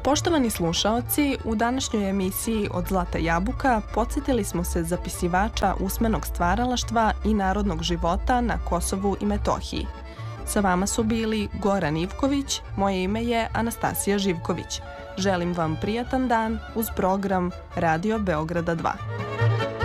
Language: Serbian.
Poštovani slušaoci, u današnjoj emisiji Od zlata jabuka podsjetili smo se zapisivača usmenog stvaralaštva i narodnog života na Kosovu i Metohiji. Sa vama su bili Goran Ivković, moje ime je Anastasija Živković. Želim vam prijatan dan uz program Radio Beograda 2.